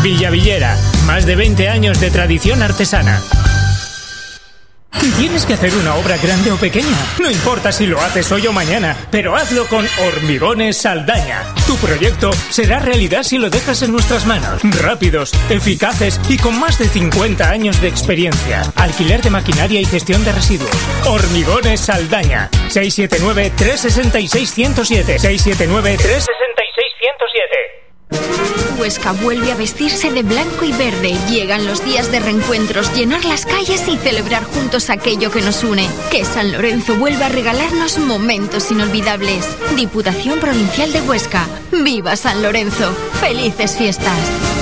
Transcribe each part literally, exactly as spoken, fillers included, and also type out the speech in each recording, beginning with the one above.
Villavillera, más de veinte años de tradición artesana. Tienes que hacer una obra grande o pequeña. No importa si lo haces hoy o mañana, pero hazlo con Hormigones Saldaña. Tu proyecto será realidad si lo dejas en nuestras manos. Rápidos, eficaces y con más de cincuenta años de experiencia. Alquiler de maquinaria y gestión de residuos. Hormigones Saldaña. seis siete nueve, tres seis seis, uno cero siete. seis siete nueve, tres seis seis, uno cero siete. Huesca vuelve a vestirse de blanco y verde. Llegan los días de reencuentros, llenar las calles y celebrar juntos aquello que nos une. Que San Lorenzo vuelva a regalarnos momentos inolvidables. Diputación Provincial de Huesca. ¡Viva San Lorenzo! ¡Felices fiestas!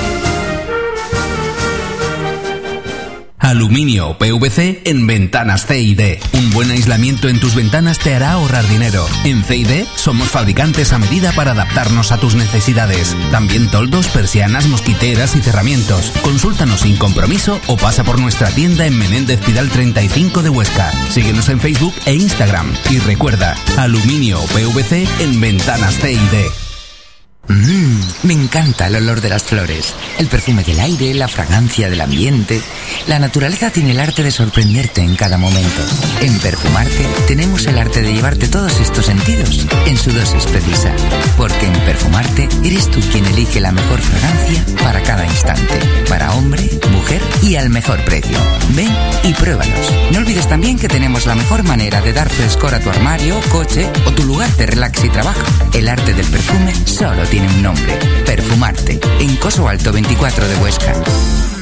Aluminio o P V C en ventanas C y D. Un buen aislamiento en tus ventanas te hará ahorrar dinero. En C y D somos fabricantes a medida para adaptarnos a tus necesidades. También toldos, persianas, mosquiteras y cerramientos. Consúltanos sin compromiso o pasa por nuestra tienda en Menéndez Pidal treinta y cinco de Huesca. Síguenos en Facebook e Instagram. Y recuerda, aluminio o P V C en ventanas C y D. Mmm, me encanta el olor de las flores, el perfume del aire, la fragancia del ambiente. La naturaleza tiene el arte de sorprenderte en cada momento. En Perfumarte tenemos el arte de llevarte todos estos sentidos en su dosis precisa. Porque en Perfumarte eres tú quien elige la mejor fragancia para cada instante. Para hombre, mujer y al mejor precio. Ven y pruébalos. No olvides también que tenemos la mejor manera de dar frescor a tu armario, coche o tu lugar de relax y trabajo. El arte del perfume solo tiene un nombre: Perfumarte, en Coso Alto veinticuatro de Huesca.